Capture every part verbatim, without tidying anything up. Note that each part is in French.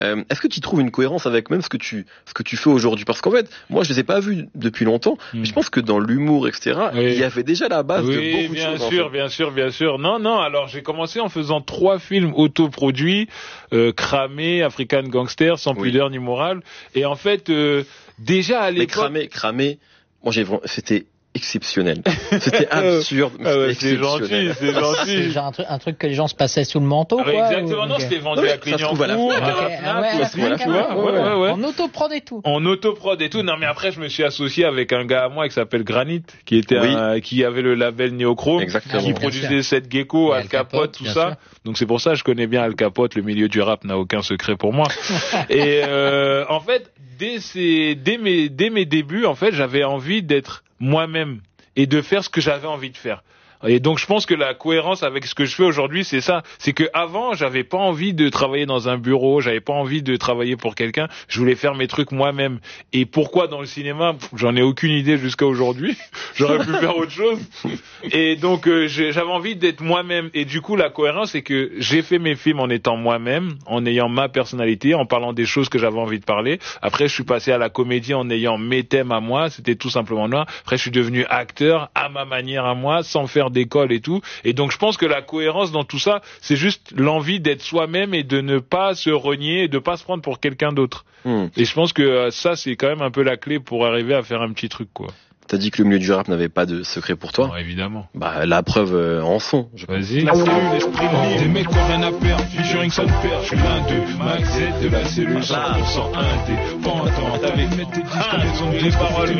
Euh, est-ce que tu trouves une cohérence avec même ce que tu ce que tu fais aujourd'hui? Parce qu'en fait, moi, je les ai pas vus depuis longtemps, mm. mais je pense que dans l'humour, et cetera, oui. il y avait déjà la base oui, de beaucoup de bien choses. Sûr, bien sûr, bien sûr. Non, non. Alors, j'ai commencé en faisant trois films autoproduits, euh, Cramé, African Gangster, Sans oui. pudeur ni morale. Et en fait, euh, déjà à l'époque, mais Cramé, Cramé, moi, j'ai c'était exceptionnel. C'était absurde. Ah ouais, c'est gentil, c'est gentil. C'est genre un truc, un truc que les gens se passaient sous le manteau, ah ouais, quoi. Exactement, ou... non, okay. C'était vendu ouais, à Clignancourt, à la Fnac, tu vois. Ouais, ouais, ouais. En autoprod et tout. En autoprod et tout. Non, mais après, je me suis associé avec un gars à moi qui s'appelle Granit, qui était oui. un, qui avait le label Neochrome, exactement. qui produisait Seth Gecko, Al Capote, tout ça. Sûr. Donc c'est pour ça que je connais bien Al Capote, le milieu du rap n'a aucun secret pour moi. Et euh, en fait, dès ces, dès mes, dès mes débuts, en fait, j'avais envie d'être moi-même et de faire ce que j'avais envie de faire. Et donc je pense que la cohérence avec ce que je fais aujourd'hui, c'est ça. C'est que avant, j'avais pas envie de travailler dans un bureau, j'avais pas envie de travailler pour quelqu'un. Je voulais faire mes trucs moi-même. Et pourquoi dans le cinéma, j'en ai aucune idée jusqu'à aujourd'hui. J'aurais pu faire autre chose. Et donc euh, j'avais envie d'être moi-même. Et du coup, la cohérence, c'est que j'ai fait mes films en étant moi-même, en ayant ma personnalité, en parlant des choses que j'avais envie de parler. Après, je suis passé à la comédie en ayant mes thèmes à moi. C'était tout simplement moi. Après, je suis devenu acteur à ma manière à moi, sans faire d'école et tout. Et donc je pense que la cohérence dans tout ça, c'est juste l'envie d'être soi-même et de ne pas se renier et de pas se prendre pour quelqu'un d'autre. Mmh. Et je pense que ça, c'est quand même un peu la clé pour arriver à faire un petit truc, quoi. T'as dit que le milieu du rap n'avait pas de secret pour toi. Non, évidemment. Bah, la preuve euh, en son. Vas-y. La cellule, l'esprit libre. Des mecs qui ont rien à perdre. Featuring son père. Je suis l'un d'eux. Max Z de la cellule. cent pour cent un T. Pantante avec mettre tes disques en maison de les paroles.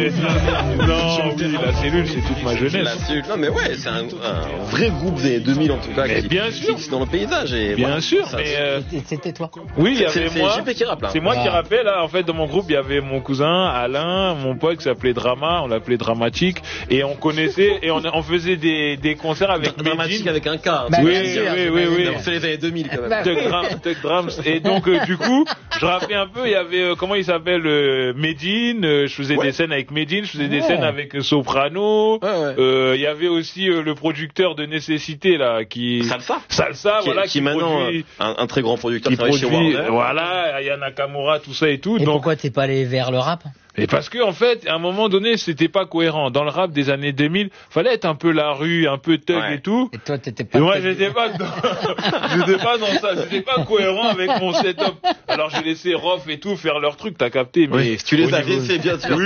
Non, oui, la cellule, c'est toute ma jeunesse. La cellule. Non, mais ouais, c'est un, un vrai groupe des deux mille en tout cas. Mais qui, bien sûr. Qui est dans le paysage. Et bien voilà, sûr. Ça, mais euh... c'était toi. Oui, il y avait c'est, moi. C'est J P qui rappe là. C'est moi ah. qui rappais là. En fait, dans mon groupe, il y avait mon cousin Alain, mon pote qui s'appelait Drama. On l'appelait Dramatique. Et on connaissait et on, on faisait des, des concerts avec Dramatique avec un K. Hein, bah, oui, sûr, oui, oui, oui. C'est les années deux mille quand même. Tuck Drums, Tuck Drums. Et donc euh, du coup, je rappelais un peu. Il y avait euh, comment il s'appelle euh, Medine. Euh, je faisais ouais. des scènes avec Medine. Je faisais des ouais. scènes avec euh, Soprano. Il ouais, ouais. euh, y avait aussi euh, le producteur de Nécessité là qui Salsa. Salsa, qui, voilà, qui, qui maintenant produit, un, un très grand producteur qui travaille produit, chez Warner. Voilà, Aya Nakamura, tout ça et tout. Et donc pourquoi t'es pas allé vers le rap? Et parce que en fait, à un moment donné, c'était pas cohérent. Dans le rap des années deux mille, fallait être un peu la rue, un peu thug ouais. et tout. Et toi, t'étais pas. Et moi, j'étais pas dans, j'étais pas dans ça. J'étais pas cohérent avec mon setup. Alors j'ai laissé Rof et tout faire leur truc. T'as capté? Mais oui, tu les as niveau... laissés, bien sûr.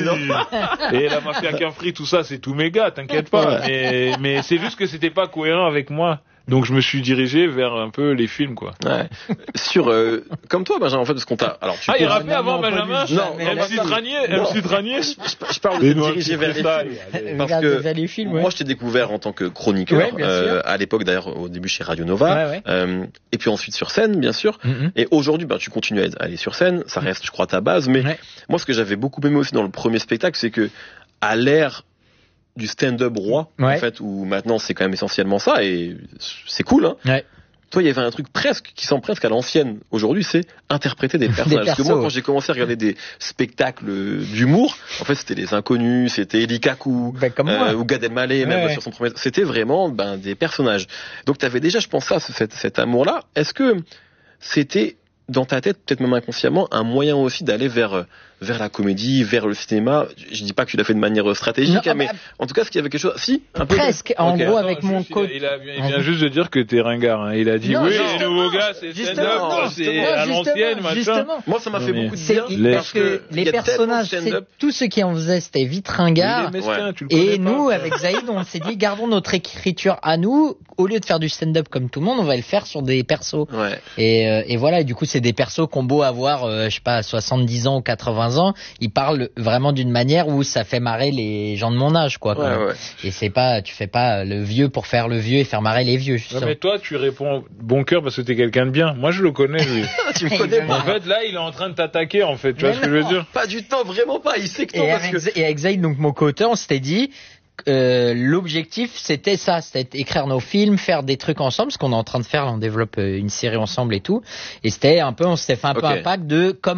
Oui. Et la mafia Quinfri, tout ça, c'est tous mes gars. T'inquiète pas. Ouais. Mais, mais c'est juste que c'était pas cohérent avec moi. Donc je me suis dirigé vers un peu les films, quoi. Ouais. Sur euh, comme toi, Benjamin, en fait, parce qu'on t'a. Alors tu. Ah, il rappelait avant Benjamin. Non, M C Tranier, M C Tranier. Je, je parle de diriger vers les films. Parce que les films, ouais. moi, je t'ai découvert en tant que chroniqueur, ouais, euh, à l'époque d'ailleurs, au début chez Radio Nova, ouais, ouais. Euh, et puis ensuite sur scène, bien sûr. Mm-hmm. Et aujourd'hui, ben, tu continues à aller sur scène. Ça reste, je crois, ta base. Mais ouais. moi, ce que j'avais beaucoup aimé aussi dans le premier spectacle, c'est que à l'ère du stand-up roi, ouais. en fait, où maintenant c'est quand même essentiellement ça, et c'est cool, hein. Ouais. Toi, il y avait un truc presque, qui semble presque à l'ancienne. Aujourd'hui, c'est interpréter des personnages. Des Parce que moi, quand j'ai commencé à regarder des spectacles d'humour, en fait, c'était les inconnus, c'était Eli Kaku, ben, comme euh, ou Gad Elmaleh, ouais, même ouais. sur son premier, c'était vraiment, ben, des personnages. Donc, t'avais déjà, je pense ça, cet, cet amour-là. Est-ce que c'était, dans ta tête, peut-être même inconsciemment, un moyen aussi d'aller vers, vers la comédie, vers le cinéma? Je dis pas que tu l'as fait de manière stratégique, non, hein, mais bah, en tout cas, est-ce qu'il y avait quelque chose? Si, un peu. Presque. En okay. gros, Attends, avec juste, mon coach. Il, a, il, a, il vient juste de dire que t'es ringard, hein. Il a dit, non, oui, les nouveaux gars, c'est stand-up, c'est à l'ancienne, machin. Justement. Moi, ça m'a fait mais beaucoup de bien. Les, parce que les personnages, c'est, tous ceux qui en faisaient, c'était vite ringard. Ouais. Et nous, pas, avec Zaïd, on s'est dit, gardons notre écriture à nous. Au lieu de faire du stand-up comme tout le monde, on va le faire sur des persos. Ouais. Et, euh, et voilà. Et du coup, c'est des persos qu'on beau avoir, euh, je sais pas, soixante-dix ans ou quatre-vingts ans. Ils parlent vraiment d'une manière où ça fait marrer les gens de mon âge, quoi. Ouais, ouais. Et c'est pas, tu fais pas le vieux pour faire le vieux et faire marrer les vieux. Non, mais toi, tu réponds bon cœur parce que t'es quelqu'un de bien. Moi, je le connais, lui. Tu me connais pas. En fait, là, il est en train de t'attaquer, en fait. Tu mais vois non, ce que je veux dire? Pas du temps, vraiment pas. Il sait que non, et, parce avec, que... et avec Zaïd, donc mon co-auteur, on s'était dit, Euh, l'objectif c'était ça, c'était écrire nos films, faire des trucs ensemble, ce qu'on est en train de faire, là, on développe une série ensemble et tout, et c'était un peu, on s'était fait un peu okay. un pack de comment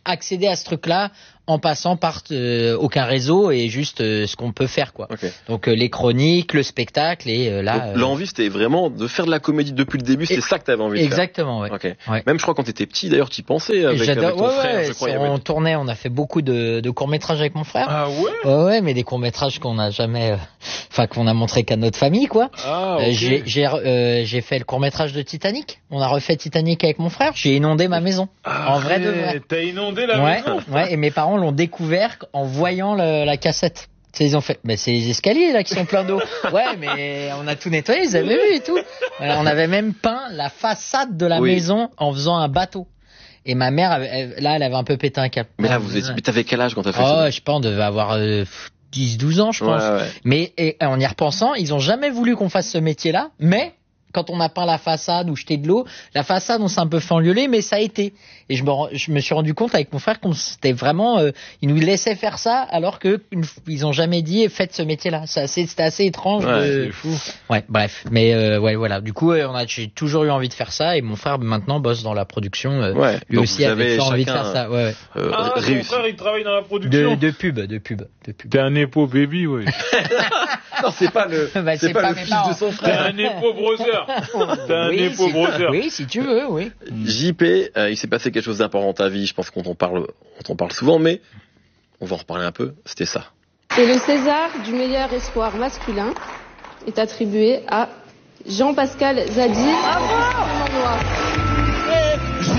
accéder à ce truc-là en passant par euh, aucun réseau et juste euh, ce qu'on peut faire, quoi. Okay. Donc euh, les chroniques, le spectacle et euh, là. Donc, l'envie, c'était vraiment de faire de la comédie depuis le début. C'est ça que t'avais envie de exactement, faire. Exactement, ouais. Okay. Même je crois quand t'étais petit, d'ailleurs, t'y pensais avec, avec ton ouais, frère. Ouais, je crois, on avait... tournait, on a fait beaucoup de, de courts métrages avec mon frère. Ah ouais. Ouais, ouais, mais des courts métrages qu'on n'a jamais, enfin euh, qu'on a montré qu'à notre famille, quoi. Ah. Okay. Euh, j'ai j'ai euh, j'ai fait le court métrage de Titanic. On a refait Titanic avec mon frère. J'ai inondé ma maison. Ah, en vrai de vrai. T'as inondé la ouais, maison. Ouais, et mes parents l'ont découvert en voyant le, la cassette. Tu sais, ils ont fait, mais c'est les escaliers là qui sont pleins d'eau. Ouais, mais on a tout nettoyé, ils avaient vu et tout. Voilà, on avait même peint la façade de la oui. maison en faisant un bateau. Et ma mère, elle, là, elle avait un peu pété un câble. Mais là, vous êtes, mais t'avais quel âge quand t'as fait oh, ça? Je sais pas, on devait avoir euh, dix douze ans, je pense. Ouais, ouais. Mais et, en y repensant, ils ont jamais voulu qu'on fasse ce métier-là, mais quand on a peint la façade ou jeté de l'eau, la façade on s'est un peu fait engueuler, mais ça a été. Et je me, je me suis rendu compte avec mon frère qu'on c'était vraiment, euh, ils nous laissaient faire ça alors que une, ils ont jamais dit faites ce métier-là. C'est assez, c'était assez étrange. Ouais, de... c'est fou. Ouais, bref. Mais euh, ouais, voilà. Du coup, on a, j'ai toujours eu envie de faire ça et mon frère maintenant bosse dans la production. Euh, ouais. Lui donc aussi avait envie de faire ça. Ouais. ouais. Euh, ah, ton frère il travaille dans la production. De, de pub, de pub, de pub. T'es un Nepo baby, ouais. Non, c'est pas le, bah, c'est, c'est pas, pas le fils parents. de son frère. T'es un Nepo brother. T'es un oui, Nepo si brother. Oui, si tu veux, oui. J P, euh, il s'est passé quelque chose d'important dans ta vie. Je pense qu'on t'en parle, on t'en parle souvent, mais on va en reparler un peu. C'était ça. Et le César du meilleur espoir masculin est attribué à Jean-Pascal Zadi. Bravo. J,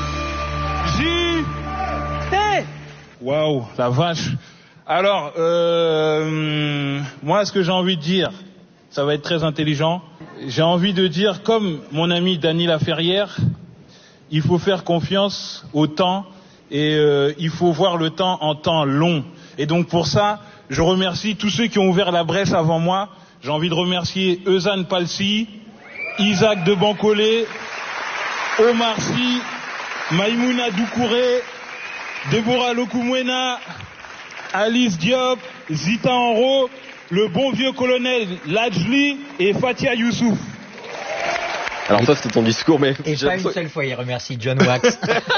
J, T. Waouh, la vache. Alors, euh, moi, ce que j'ai envie de dire, ça va être très intelligent. J'ai envie de dire, comme mon ami Dany Laferrière, il faut faire confiance au temps et euh, il faut voir le temps en temps long. Et donc pour ça, je remercie tous ceux qui ont ouvert la brèche avant moi. J'ai envie de remercier Eusanne Palsy, Isaac de Bancolé, Omar Sy, Maïmouna Doucouré, Deborah Lokumwena, Alice Diop, Zita Enro, le bon vieux colonel Lajli et Fatia Youssouf. Alors toi, c'était ton discours, mais... Et pas une seule fois, il remercie John Wax.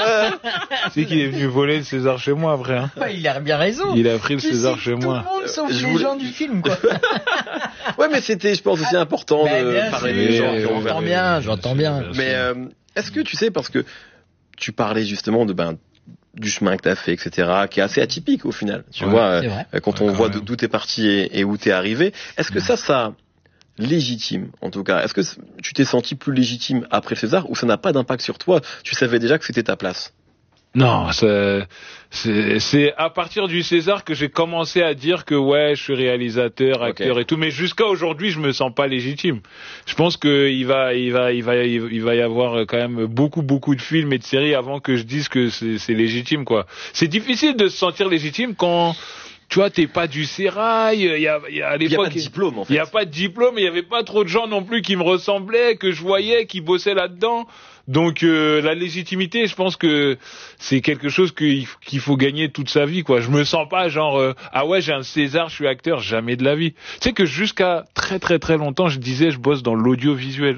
C'est qu'il est venu voler le César chez moi après. Hein. Ouais, il a bien raison. Il a pris le tu César sais chez tout moi. Tout le monde sauf je les voulais... gens du film, quoi. Ouais, mais c'était, je pense, aussi important ben, de parler des gens. J'entends bien, j'entends bien. bien. Mais euh, est-ce que tu sais, parce que tu parlais justement de ben du chemin que t'as fait, et cetera, qui est assez atypique au final. Tu ouais, vois, euh, quand ouais, on voit même. d'où t'es parti et, et où t'es arrivé, est-ce que ouais. ça, ça légitime en tout cas? Est-ce que tu t'es senti plus légitime après le César ou ça n'a pas d'impact sur toi? Tu savais déjà que c'était ta place? Non, c'est, c'est, c'est à partir du César que j'ai commencé à dire que ouais, je suis réalisateur, acteur okay. et tout, mais jusqu'à aujourd'hui, je me sens pas légitime. Je pense que il va, il va, il va, il va y avoir quand même beaucoup, beaucoup de films et de séries avant que je dise que c'est, c'est légitime, quoi. C'est difficile de se sentir légitime quand, tu vois, t'es pas du sérail, il y a, il y a à l'époque. Il y a pas de diplôme, en fait. Il y a pas de diplôme, il y avait pas trop de gens non plus qui me ressemblaient, que je voyais, qui bossaient là-dedans. Donc euh, la légitimité, je pense que c'est quelque chose qu'il, qu'il faut gagner toute sa vie, quoi. Je me sens pas genre euh, ah ouais, j'ai un César, je suis acteur, jamais de la vie. Tu sais que jusqu'à très très très longtemps, je disais je bosse dans l'audiovisuel.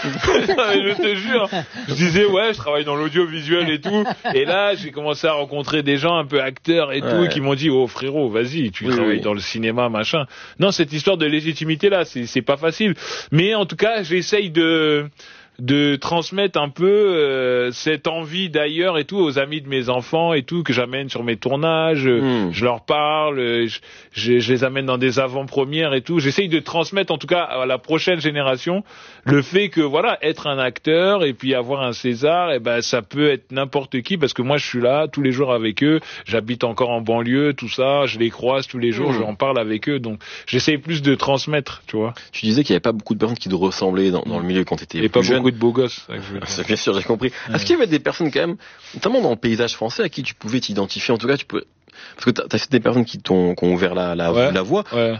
Je te jure, je disais ouais, je travaille dans l'audiovisuel et tout. Et là, j'ai commencé à rencontrer des gens un peu acteurs et tout, ouais. qui m'ont dit oh frérot, vas-y, tu oui, travailles oui. dans le cinéma, machin. Non, cette histoire de légitimité là, c'est c'est pas facile. Mais en tout cas, j'essaye de de transmettre un peu euh, cette envie d'ailleurs et tout aux amis de mes enfants et tout que j'amène sur mes tournages, mmh. je leur parle, je, je, je les amène dans des avant-premières et tout. J'essaye de transmettre en tout cas à la prochaine génération le fait que voilà, être un acteur et puis avoir un César, et ben ça peut être n'importe qui parce que moi je suis là tous les jours avec eux, j'habite encore en banlieue, tout ça, je les croise tous les jours, mmh. j'en parle avec eux, donc j'essaye plus de transmettre, tu vois. Tu disais qu'il n'y avait pas beaucoup de personnes qui te ressemblaient dans, dans le milieu quand tu étais plus pas jeune. Beaucoup de beaux gosses. C'est bien sûr, j'ai compris. Ouais. Est-ce qu'il y avait des personnes quand même, notamment dans le paysage français, à qui tu pouvais t'identifier? En tout cas, tu peux, parce que t'as, t'as fait des personnes qui t'ont, qui ont ouvert la, la, ouais. la voie, ouais. mais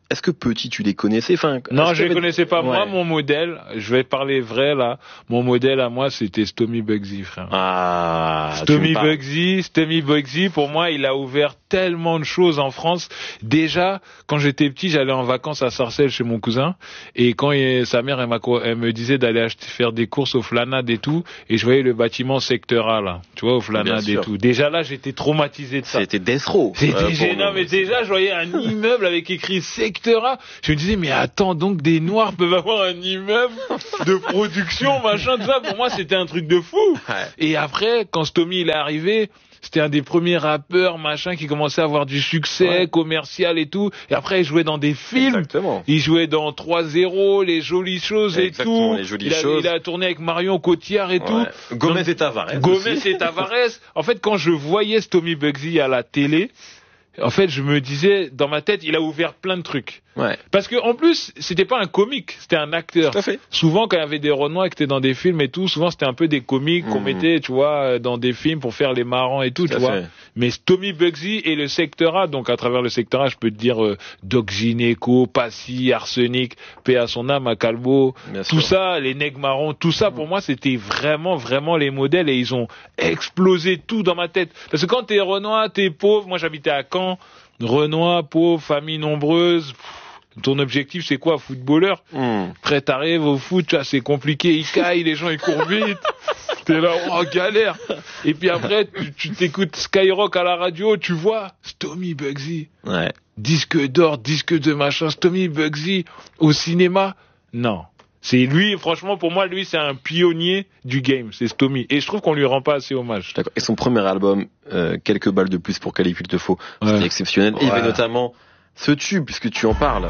est-ce que petit tu les connaissais? Enfin, non, je les avait... connaissais pas. Ouais. Moi, mon modèle, je vais parler vrai là. Mon modèle à moi, c'était Stomy Bugsy, frère. Ah. Stomy Bugsy, Stomy Bugsy. Pour moi, il a ouvert tellement de choses en France. Déjà, quand j'étais petit, j'allais en vacances à Sarcelles chez mon cousin, et quand il, sa mère, elle, m'a, elle me disait d'aller acheter, faire des courses au Flanade et tout, et je voyais le bâtiment Secteur A là, tu vois, au Flanade et tout. Déjà là, j'étais traumatisé de ça. C'était Death Row. C'était euh, gênant, mais déjà, je voyais un immeuble avec écrit Secteur A. Je me disais, mais attends, donc des Noirs peuvent avoir un immeuble de production, machin, tout ça. Pour moi, c'était un truc de fou. Ouais. Et après, quand Stomy il est arrivé, c'était un des premiers rappeurs, machin, qui commençait à avoir du succès ouais. commercial et tout. Et après, il jouait dans des films. Exactement. Il jouait dans trois zéro, Les Jolies Choses et Exactement, tout. Les Jolies il, a, choses. il a tourné avec Marion Cotillard et ouais. tout. Gomez Donc, et Tavares. Gomez aussi. et Tavares. En fait, quand je voyais Stomy Bugsy à la télé, en fait, je me disais, dans ma tête, il a ouvert plein de trucs. Ouais. Parce que en plus, c'était pas un comique, c'était un acteur. Tout à fait. Souvent, quand il y avait des Renois qui étaient dans des films et tout, souvent c'était un peu des comiques mmh. qu'on mettait, tu vois, dans des films pour faire les marrants et tout, tout tu vois. Fait. Mais Stomy Bugsy et le Secteur A, donc à travers le Secteur A, je peux te dire euh, Doc Gynéco, Passy, Arsenic, paix à son âme, à Calbo, Bien tout sûr. ça, les nègres marrons, tout ça, mmh. pour moi, c'était vraiment, vraiment les modèles, et ils ont explosé tout dans ma tête. Parce que quand t'es Renois, t'es pauvre, moi j'habitais à Caen, Renois, pauvre, famille nombreuse, pff, ton objectif c'est quoi, footballeur? mmh. Après t'arrives au foot, tu vois, c'est compliqué, ils caillent, les gens ils courent vite, t'es là, oh galère. Et puis après tu, tu t'écoutes Skyrock à la radio, tu vois Stomy Bugsy, ouais. disque d'or, disque de machin, Stomy Bugsy au cinéma, non. C'est lui, franchement, pour moi, lui, c'est un pionnier du game, c'est Stomy. Et je trouve qu'on lui rend pas assez hommage. D'accord. Et son premier album, euh, Quelques balles de plus pour Calif il te faut, ouais. c'était exceptionnel. Ouais. Et il y avait notamment ce tube, puisque tu en parles.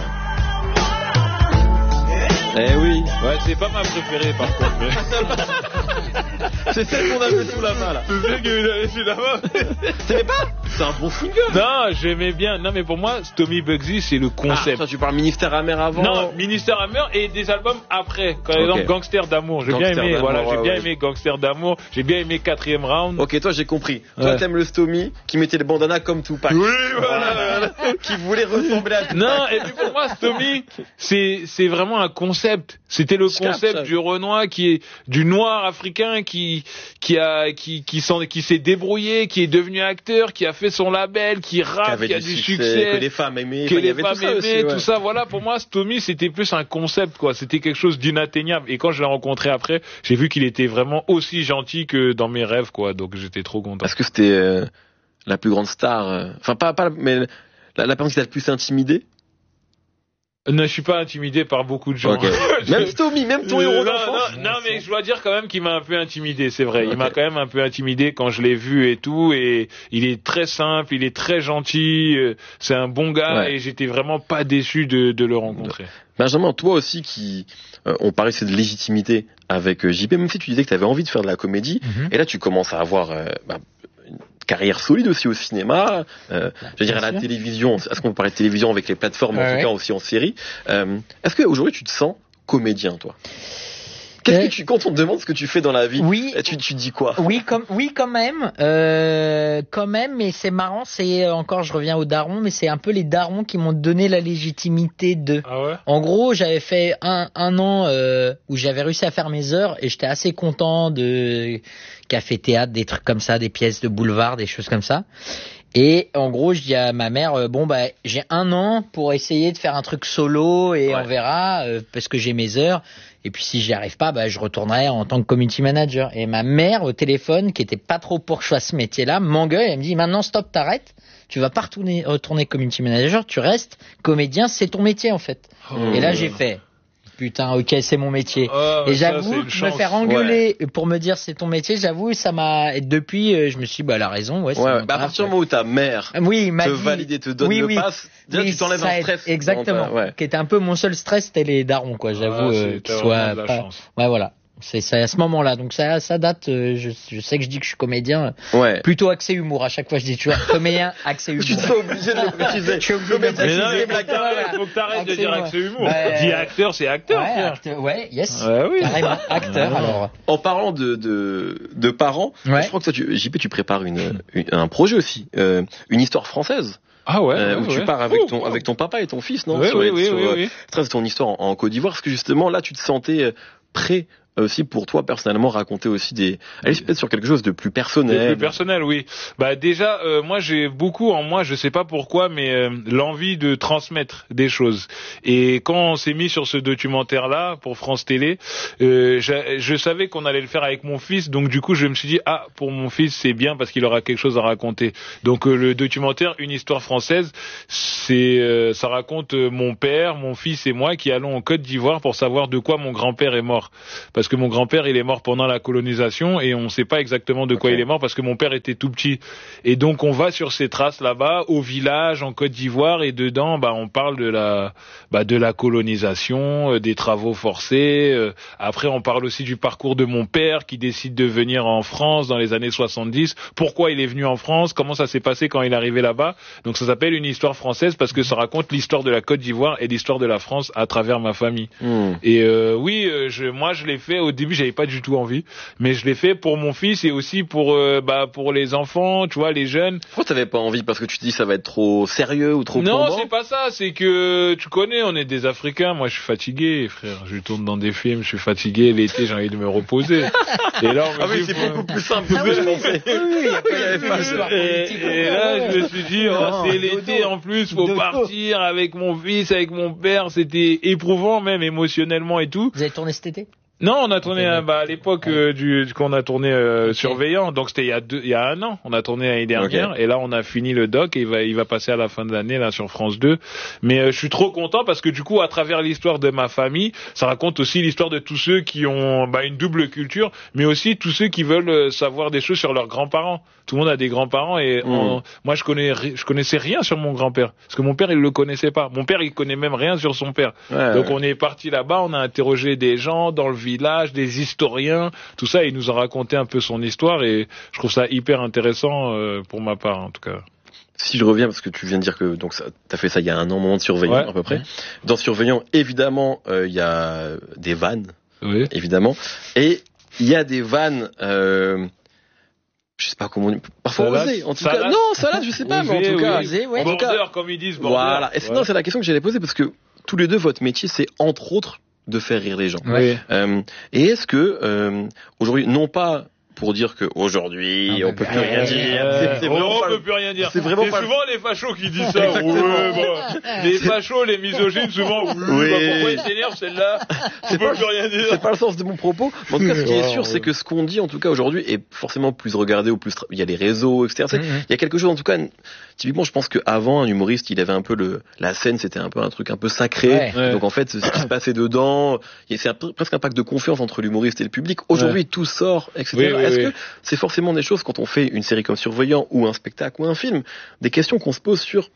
Eh oui. Ouais, c'est pas ma préférée, par contre. Mais... c'est celle qu'on avait sous la main, là. C'est celle que vous avez sous la main. T'aimais pas? C'est un bon single. Non, j'aimais bien. Non, mais pour moi, Stomy Bugsy, c'est le concept. Ah, toi, tu parles Ministère amer avant? Non, Ministère amer et des albums après. Par exemple, okay. Gangster d'amour. J'ai Gangster bien aimé, voilà, j'ai ouais, bien ouais. aimé Gangster d'amour. J'ai bien aimé Quatrième Round. Ok, toi, j'ai compris. Ouais. Toi, t'aimes le Stomy qui mettait le bandana comme Tupac. Oui, voilà. Qui voulait ressembler à Tupac. Non, et puis pour moi, Stomy, c'est, c'est vraiment un concept. C'était le concept du Renoir qui est, du noir africain qui, qui a, qui, qui s'en, qui s'est débrouillé, qui est devenu acteur, qui a fait son label, qui rappe, qui, qui a du succès, succès, que les femmes aimaient, que les femmes tout ça, aimaient, aussi, ouais. tout ça. Voilà, pour moi, Stomy, c'était plus un concept, quoi. C'était quelque chose d'inatteignable. Et quand je l'ai rencontré après, j'ai vu qu'il était vraiment aussi gentil que dans mes rêves, quoi. Donc j'étais trop content. Est-ce que c'était euh, la plus grande star, euh... enfin pas, pas, mais la, la personne qui t'a le plus intimidé? Non, je suis pas intimidé par beaucoup de gens. Okay. Même Stomy, même ton héros d'enfance. Non, non, non, mais je dois dire quand même qu'il m'a un peu intimidé, c'est vrai. Okay. Il m'a quand même un peu intimidé quand je l'ai vu et tout. Et il est très simple, il est très gentil, c'est un bon gars, ouais. Et j'étais vraiment pas déçu de, de le rencontrer. Benjamin, toi aussi qui, euh, on parlait de légitimité avec euh, J P, même si tu disais que tu avais envie de faire de la comédie, mm-hmm. et là tu commences à avoir euh, bah, une carrière solide aussi au cinéma, euh, je veux dire à la télévision, est-ce qu'on peut parler de télévision avec les plateformes, ouais, en tout cas aussi en série. Euh, est-ce qu'aujourd'hui tu te sens comédien, toi? Qu'est-ce euh, que tu, quand on te demande ce que tu fais dans la vie, oui, tu, tu dis quoi? Oui, comme, oui, quand même, euh, quand même, mais c'est marrant, c'est encore, je reviens aux darons, mais c'est un peu les darons qui m'ont donné la légitimité de. Ah ouais? En gros, j'avais fait un, un an euh, où j'avais réussi à faire mes heures et j'étais assez content de café théâtre, des trucs comme ça, des pièces de boulevard, des choses comme ça. Et en gros, je dis à ma mère, euh, bon bah j'ai un an pour essayer de faire un truc solo et ouais. on verra euh, parce que j'ai mes heures. Et puis si j'y arrive pas, bah je retournerai en tant que community manager. Et ma mère au téléphone, qui était pas trop pour que je fasse ce métier-là, m'engueule. Elle me dit maintenant stop, t'arrêtes. Tu vas pas retourner, retourner community manager. Tu restes comédien, c'est ton métier en fait. Oh. Et là j'ai fait. Putain, ok, c'est mon métier. Oh, et j'avoue, ça, me faire engueuler ouais. pour me dire c'est ton métier, j'avoue, ça m'a. Et depuis, je me suis dit, bah, elle a raison, ouais. ouais bah, à partir du moment où ta mère oui, te dit... valide, te donne oui, le oui. pass, déjà oui, tu t'enlèves un stress. Exactement. Ouais. Qui était un peu mon seul stress, c'était les darons, quoi. J'avoue, ah, euh, qu'ils soient pas. Chance. Ouais, voilà. C'est ça à ce moment-là. Donc ça, ça date. Euh, je, je sais que je dis que je suis comédien. Ouais. Plutôt axé humour. À chaque fois, je dis tu vois, comédien axé humour. Tu seras obligé de le préciser. Je suis obligé de le préciser. Il faut que t'arrêtes de dire axé humour. Ouais. Dis acteur, c'est acteur. Ouais, acteur, ouais, yes. Ouais, oui. Carrément, acteur. Ouais. Alors. En parlant de de, de parents, ouais. je crois que toi, tu, J P, tu prépares une, une un projet aussi, euh, une histoire française. Ah ouais, euh, ouais où ouais. tu pars avec oh, ton oh. avec ton papa et ton fils, non? Oui, sur, oui, oui, sur, oui, euh, oui. Très ton histoire en, en Côte d'Ivoire, parce que justement là, tu te sentais prêt aussi pour toi personnellement raconter aussi des aller peut-être sur quelque chose de plus personnel. De plus personnel, oui. Bah déjà, euh, moi j'ai beaucoup en moi, je sais pas pourquoi, mais euh, l'envie de transmettre des choses. Et quand on s'est mis sur ce documentaire-là pour France Télé, euh, je, je savais qu'on allait le faire avec mon fils, donc du coup je me suis dit ah pour mon fils c'est bien parce qu'il aura quelque chose à raconter. Donc euh, le documentaire Une histoire française, c'est euh, ça raconte euh, mon père, mon fils et moi qui allons en Côte d'Ivoire pour savoir de quoi mon grand-père est mort. Parce que mon grand-père, il est mort pendant la colonisation et on ne sait pas exactement de quoi okay. il est mort parce que mon père était tout petit. Et donc, on va sur ces traces là-bas, au village, en Côte d'Ivoire, et dedans, bah, on parle de la, bah, de la colonisation, euh, des travaux forcés. Euh, après, on parle aussi du parcours de mon père qui décide de venir en France dans les années soixante-dix. Pourquoi il est venu en France? Comment ça s'est passé quand il est arrivé là-bas? Donc, ça s'appelle Une histoire française parce que ça raconte l'histoire de la Côte d'Ivoire et l'histoire de la France à travers ma famille. Mmh. Et euh, oui, euh, je, moi, je l'ai fait. Au début, j'avais pas du tout envie, mais je l'ai fait pour mon fils et aussi pour euh, bah pour les enfants, tu vois, les jeunes. Pourquoi t'avais pas envie? Parce que tu te dis ça va être trop sérieux ou trop Non, plombant? c'est pas ça. C'est que tu connais, on est des Africains. Moi, je suis fatigué, frère. Je tourne dans des films, je suis fatigué. L'été, j'ai envie de me reposer. Et là, on me ah dit, oui, c'est faut... beaucoup plus simple que ce que je pensais. Oui, il y avait pas d'histoire politique. Et, et là, je me suis dit, oh, c'est l'été en plus, faut partir avec mon fils, avec mon père. C'était éprouvant, même émotionnellement et tout. Vous avez tourné cet été? Non, on a tourné okay, bah, à l'époque euh, du qu'on a tourné euh, okay. Surveillant, donc c'était il y a deux, il y a un an. On a tourné l'année dernière okay. et là on a fini le doc et il va il va passer à la fin de l'année là sur France deux. Mais euh, je suis trop content parce que du coup à travers l'histoire de ma famille, ça raconte aussi l'histoire de tous ceux qui ont bah, une double culture, mais aussi tous ceux qui veulent euh, savoir des choses sur leurs grands-parents. Tout le monde a des grands-parents et mmh. on, moi je connais je connaissais rien sur mon grand-père parce que mon père il le connaissait pas. Mon père il connaît même rien sur son père. Ouais, donc ouais. on est parti là-bas, on a interrogé des gens dans le village, des historiens, tout ça, il nous a raconté un peu son histoire et je trouve ça hyper intéressant euh, pour ma part en tout cas. Si je reviens, parce que tu viens de dire que donc ça, t'as fait ça il y a un an, moment de Surveillant ouais, à peu près. Ouais. Dans Surveillant, évidemment, il euh, y a des vannes, oui. évidemment, et il y a des vannes... Euh, je sais pas comment on... parfois osé en tout salade. cas non salade je sais pas osé, mais en tout cas oui. osé, ouais. en border, tout cas comme ils disent border. Voilà et c'est, ouais. non, c'est la question que j'allais poser parce que tous les deux votre métier c'est entre autres de faire rire les gens oui. euh, et est-ce que euh, aujourd'hui non pas pour dire que aujourd'hui on, on peut plus rien dire. Euh, c'est, c'est on pas, peut plus rien dire. C'est vraiment c'est pas... souvent les fachos qui disent ça. ouais, bah, les fachos, les misogynes, souvent. Oui. oui. Bah, pourquoi ils s'énervent celle-là? On peut plus rien dire. C'est pas le sens de mon propos. Mais en tout cas, ce qui est sûr, c'est que ce qu'on dit, en tout cas aujourd'hui, est forcément plus regardé ou plus. Il y a les réseaux, et cetera. Mm-hmm. Il y a quelque chose, en tout cas. Typiquement, je pense qu'avant, un humoriste, il avait un peu le, la scène, c'était un peu un truc un peu sacré. Ouais, ouais. Donc en fait, ce qui se passait dedans, c'est un peu, presque un pacte de confiance entre l'humoriste et le public. Aujourd'hui, ouais. tout sort, et cetera. Oui, oui, Est-ce oui. que c'est forcément des choses quand on fait une série comme Surveillant ou un spectacle ou un film, des questions qu'on se pose sur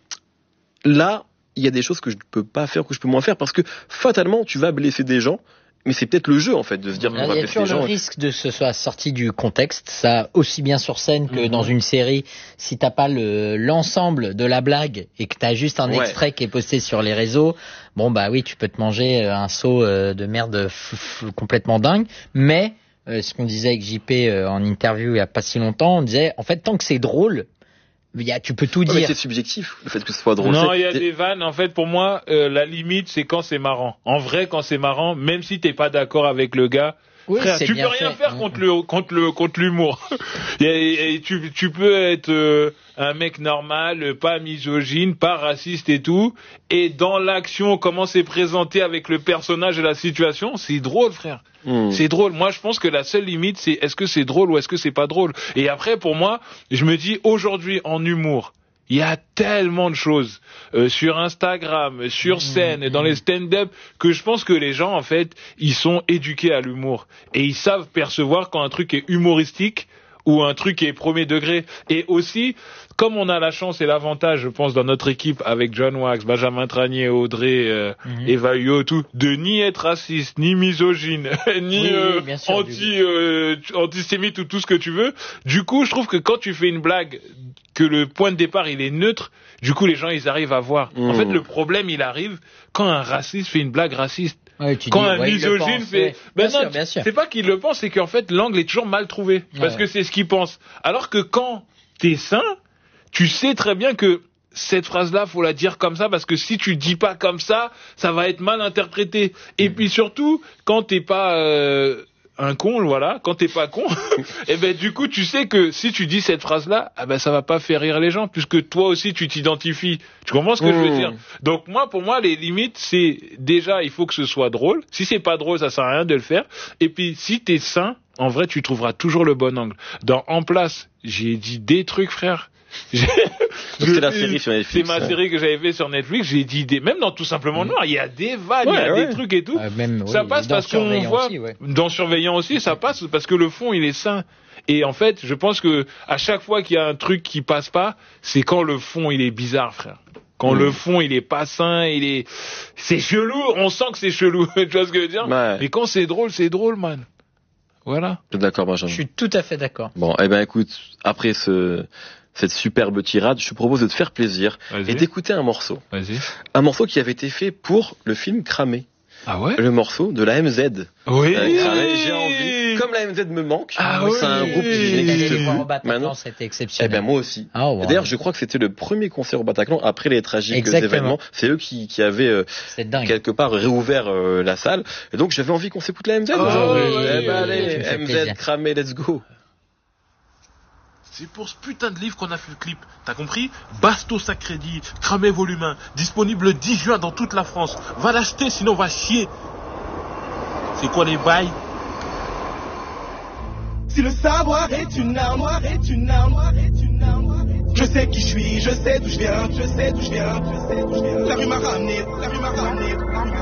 là, il y a des choses que je ne peux pas faire, que je peux moins faire parce que fatalement, tu vas blesser des gens. Mais c'est peut-être le jeu, en fait, de se dire qu'on va blesser les gens. Il y a toujours le risque de se soit sorti du contexte, ça aussi bien sur scène que mm-hmm. dans une série. Si t'as pas le, l'ensemble de la blague et que t'as juste un ouais. extrait qui est posté sur les réseaux, bon bah oui, tu peux te manger un seau de merde f- f- complètement dingue. Mais euh, ce qu'on disait avec J P euh, en interview il y a pas si longtemps, on disait en fait tant que c'est drôle. Y a, tu peux tout ouais, dire. Mais c'est subjectif, le fait que ce soit drôle. Non, il y a des vannes. En fait, pour moi, euh, la limite, c'est quand c'est marrant. En vrai, quand c'est marrant, même si t'es pas d'accord avec le gars, oui, frère, tu peux rien fait. faire mmh. contre le contre le contre l'humour. et, et tu tu peux être euh, un mec normal, pas misogyne, pas raciste et tout, et dans l'action, comment c'est présenté avec le personnage et la situation, c'est drôle, frère. Mmh. C'est drôle. Moi, je pense que la seule limite, c'est est-ce que c'est drôle ou est-ce que c'est pas drôle. Et après, pour moi, je me dis aujourd'hui en humour. Il y a tellement de choses euh, sur Instagram, sur scène, mmh, dans les stand-up, que je pense que les gens, en fait, ils sont éduqués à l'humour. Et ils savent percevoir quand un truc est humoristique ou un truc est premier degré. Et aussi, comme on a la chance et l'avantage, je pense, dans notre équipe, avec John Wax, Benjamin Tranier, Audrey, euh, mmh. Eva Huot, tout, de ni être raciste, ni misogyne, ni oui, euh, oui, sûr, anti, euh, antisémite ou tout ce que tu veux. Du coup, je trouve que quand tu fais une blague, que le point de départ il est neutre, du coup les gens ils arrivent à voir. Mmh. En fait le problème il arrive quand un raciste fait une blague raciste. Ouais, tu quand dis, un ouais, misogyne fait, ouais. ben bien non, sûr, bien sûr. c'est pas qu'il le pense, c'est qu'en fait l'angle est toujours mal trouvé parce ouais. que c'est ce qu'il pense. Alors que quand t'es sain, tu sais très bien que cette phrase-là, faut la dire comme ça parce que si tu le dis pas comme ça, ça va être mal interprété. Et puis surtout, quand t'es pas euh, un con, voilà, quand t'es pas con, et ben du coup tu sais que si tu dis cette phrase-là, ah ben ça va pas faire rire les gens puisque toi aussi tu t'identifies. Tu comprends ce que mmh. je veux dire? Donc moi, pour moi, les limites, c'est déjà il faut que ce soit drôle. Si c'est pas drôle, ça sert à rien de le faire. Et puis si t'es sain, en vrai, tu trouveras toujours le bon angle. Dans En Place, j'ai dit des trucs, frère. C'est la série sur Netflix. C'est ma ouais. série que j'avais fait sur Netflix. J'ai dit des, même dans Tout simplement Noir, il y a des vannes, il ouais, y a ouais. des trucs et tout. Euh, même, ça oui, passe parce qu'on voit, aussi, ouais. dans Surveillant aussi, ça passe parce que le fond, il est sain. Et en fait, je pense que à chaque fois qu'il y a un truc qui passe pas, c'est quand le fond, il est bizarre, frère. Quand mmh. le fond, il est pas sain, il est, c'est chelou. On sent que c'est chelou. Tu vois ce que je veux dire? Ouais. Mais quand c'est drôle, c'est drôle, man. Voilà. D'accord, Benjamin. Je suis tout à fait d'accord. Bon, eh ben, écoute, après ce, cette superbe tirade, je te propose de te faire plaisir Vas-y. et d'écouter un morceau. Vas-y. Un morceau qui avait été fait pour le film Cramé. Ah ouais? Le morceau de la M Z. Oui. Euh, Cramé, j'ai envie. Comme la M Z me manque. Ah oui. C'est un groupe qui n'existe plus maintenant. C'était exceptionnel. Eh ben, moi aussi. Oh, wow. D'ailleurs, je crois que c'était le premier concert au Bataclan après les tragiques Exactement. événements. C'est eux qui, qui avaient, euh, quelque part réouvert, euh, la salle. Et donc, j'avais envie qu'on s'écoute la M Z oh, aujourd'hui. Oui, eh ben, oui, allez, M Z, plaisir. Cramé, let's go. C'est pour ce putain de livre qu'on a fait le clip, t'as compris? Bastos à crédit, Cramé volume un, disponible le dix juin dans toute la France. Va l'acheter sinon va chier. C'est quoi les bails? Si le savoir est une armoire, est une armoire, est une armoire, je sais qui je suis, je sais d'où je viens, je sais d'où je viens, je sais d'où je viens. La rue m'a ramené, la rue m'a ramené.